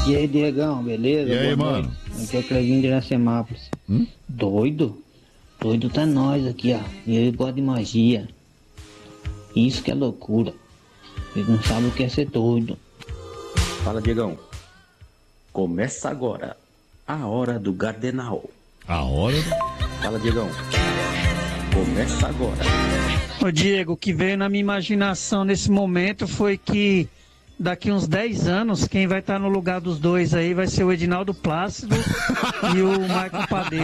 E aí, Diegão, beleza? E aí, Boa mano? noite. Aqui é o Clevinho de Iracemápolis. Doido? Doido tá nós aqui, ó. E eu gosto de magia. Isso que é loucura. Eles não sabem o que é ser doido. Fala, Diegão. Começa agora a hora do Gardenal. A hora? Fala, Diegão. Começa agora. Ô Diego, o que veio na minha imaginação nesse momento foi que daqui uns 10 anos, quem vai estar no lugar dos dois aí vai ser o Edinaldo Plácido e o Marco Padeiro.